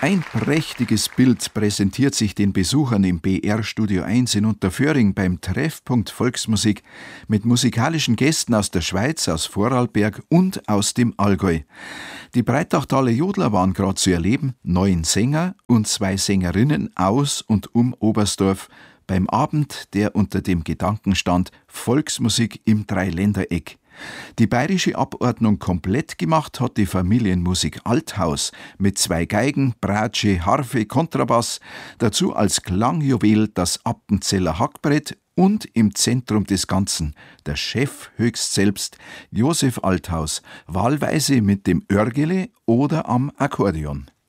Ein prächtiges Bild präsentiert sich den Besuchern im BR Studio 1 in Unterföhring beim Treffpunkt Volksmusik mit musikalischen Gästen aus der Schweiz, aus Vorarlberg und aus dem Allgäu. Die Breitachtaler Jodler waren gerade zu erleben, 9 Sänger und 2 Sängerinnen aus und um Oberstdorf beim Abend, der unter dem Gedanken stand Volksmusik im Dreiländereck. Die bayerische Abordnung komplett gemacht hat die Familienmusik Althaus mit 2 Geigen, Bratsche, Harfe, Kontrabass, dazu als Klangjuwel das Appenzeller Hackbrett und im Zentrum des Ganzen der Chef höchst selbst, Josef Althaus, wahlweise mit dem Örgele oder am Akkordeon.